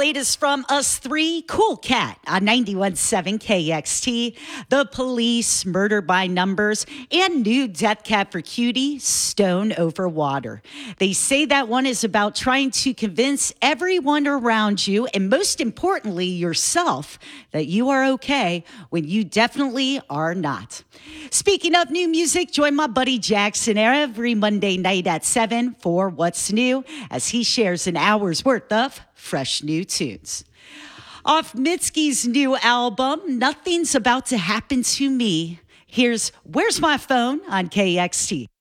latest from us three, Cool Cat on 91.7 KXT, The Police, Murder by Numbers, and new Death Cab for Cutie, Stone Over Water. They say that one is about trying to convince everyone around you, and most importantly, yourself, that you are okay when you definitely are not. Speaking of new music, join my buddy Jackson every Monday night at 7 for What's New, as he shares an hour's worth of fresh new tunes. Off Mitski's new album, Nothing's About to Happen to Me, here's Where's My Phone on KXT.